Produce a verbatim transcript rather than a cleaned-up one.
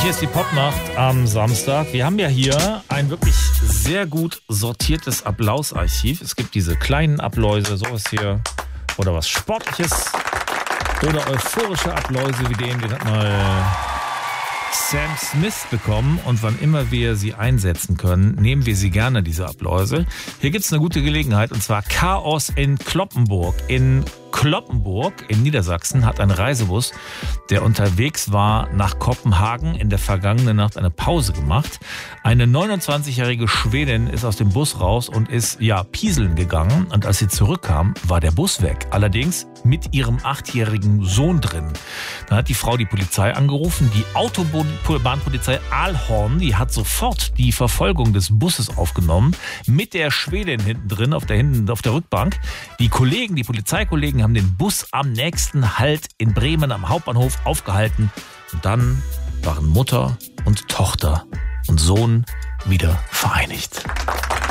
Hier ist die Popnacht am Samstag. Wir haben ja hier ein wirklich sehr gut sortiertes Applausarchiv. Es gibt diese kleinen Abläuse, sowas hier, oder was Sportliches, oder euphorische Abläuse wie den, den hat mal Sam Smith bekommen. Und wann immer wir sie einsetzen können, nehmen wir sie gerne, diese Abläuse. Hier gibt es eine gute Gelegenheit, und zwar Chaos in Cloppenburg. In Cloppenburg in Niedersachsen hat ein Reisebus, der unterwegs war nach Kopenhagen, in der vergangenen Nacht eine Pause gemacht. Eine neunundzwanzigjährige Schwedin ist aus dem Bus raus und ist, ja, pieseln gegangen. Und als sie zurückkam, war der Bus weg. Allerdings mit ihrem achtjährigen Sohn drin. Dann hat die Frau die Polizei angerufen. Die Autobahnpolizei Aalhorn, die hat sofort die Verfolgung des Busses aufgenommen. Mit der Schwedin hinten drin, auf der, hinten, auf der Rückbank. Die Kollegen, die Polizeikollegen haben den Bus am nächsten Halt in Bremen am Hauptbahnhof aufgehalten. Und dann waren Mutter und Tochter und Sohn wieder vereinigt.